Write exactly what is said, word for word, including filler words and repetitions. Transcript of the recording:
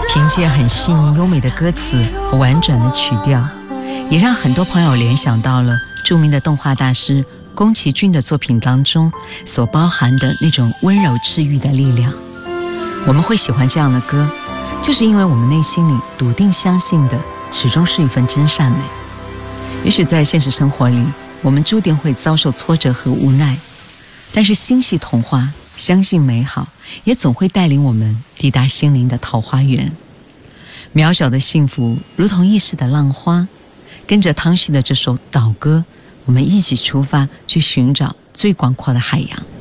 凭借很细腻优美的歌词和婉转的曲调，也让很多朋友联想到了著名的动画大师宫崎骏的作品当中所包含的那种温柔治愈的力量。我们会喜欢这样的歌，就是因为我们内心里笃定相信的始终是一份真善美。也许在现实生活里，我们注定会遭受挫折和无奈，但是心系童话，相信美好，也总会带领我们抵达心灵的桃花源。渺小的幸福如同一时的浪花，跟着汤旭的这首岛歌，我们一起出发去寻找最广阔的海洋。